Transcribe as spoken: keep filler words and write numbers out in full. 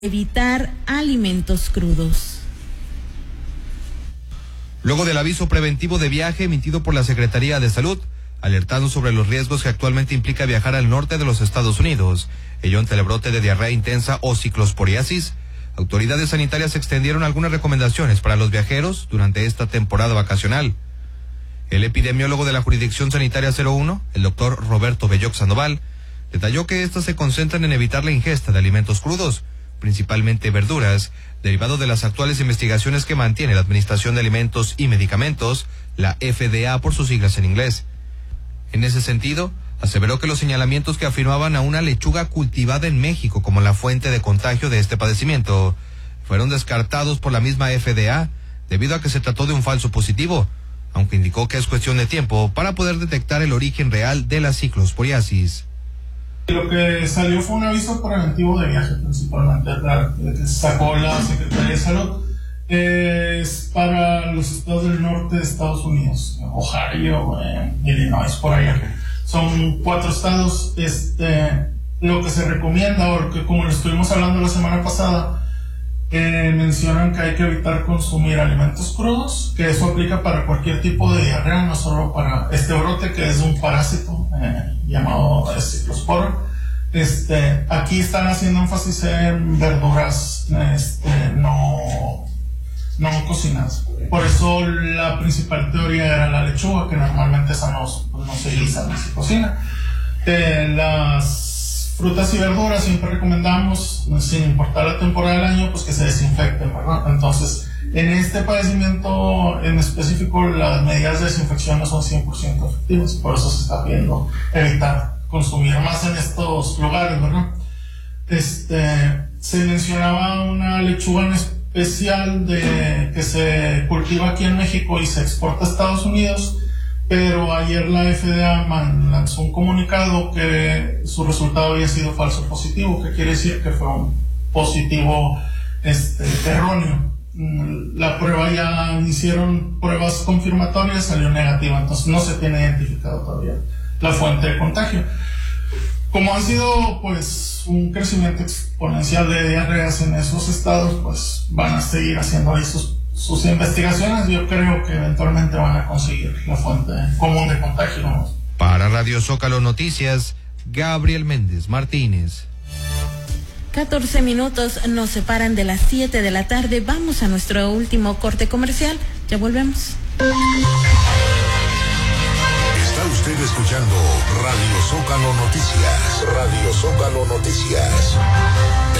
evitar alimentos crudos. Luego del aviso preventivo de viaje emitido por la Secretaría de Salud, alertando sobre los riesgos que actualmente implica viajar al norte de los Estados Unidos, ello ante el brote de diarrea intensa o ciclosporiasis, autoridades sanitarias extendieron algunas recomendaciones para los viajeros durante esta temporada vacacional. El epidemiólogo de la Jurisdicción Sanitaria cero uno, el doctor Roberto Belloc Sandoval, detalló que estas se concentran en evitar la ingesta de alimentos crudos, principalmente verduras, derivado de las actuales investigaciones que mantiene la Administración de Alimentos y Medicamentos, la F D A por sus siglas en inglés. En ese sentido, aseveró que los señalamientos que afirmaban a una lechuga cultivada en México como la fuente de contagio de este padecimiento fueron descartados por la misma F D A debido a que se trató de un falso positivo, aunque indicó que es cuestión de tiempo para poder detectar el origen real de la ciclosporiasis. Lo que salió fue un aviso preventivo de viaje, principalmente, de que sacó la Secretaría de Salud. Es para los estados del norte de Estados Unidos, Ohio, eh, Illinois, por allá. Son cuatro estados. Este, lo que se recomienda, o que como lo estuvimos hablando la semana pasada, eh, mencionan que hay que evitar consumir alimentos crudos, que eso aplica para cualquier tipo de diarrea, no solo para este brote que es un parásito eh, llamado ciclosporo. Este, aquí están haciendo énfasis en verduras este, no, no cocinadas. Por eso la principal teoría era la lechuga, que normalmente esa no, no se guisa, no se cocina. Eh, las frutas y verduras siempre recomendamos, sin importar la temporada del año, pues que se desinfecten, ¿verdad? Entonces, en este padecimiento en específico, las medidas de desinfección no son cien por ciento efectivas, por eso se está pidiendo evitar consumir más en estos lugares, ¿verdad? Este, se mencionaba una lechuga en especial de, que se cultiva aquí en México y se exporta a Estados Unidos, pero ayer la F D A lanzó un comunicado que su resultado había sido falso positivo, que quiere decir que fue un positivo este, erróneo. La prueba, ya hicieron pruebas confirmatorias, salió negativa, entonces no se tiene identificado todavía la fuente de contagio. Como ha sido pues un crecimiento exponencial de diarreas en esos estados, pues van a seguir haciendo ahí sus sus investigaciones. Yo creo que eventualmente van a conseguir la fuente común de contagio, ¿no? Para Radio Zócalo Noticias, Gabriel Méndez Martínez. catorce minutos nos separan de las siete de la tarde. Vamos a nuestro último corte comercial. Ya volvemos. Está usted escuchando Radio Zócalo Noticias. Radio Zócalo Noticias.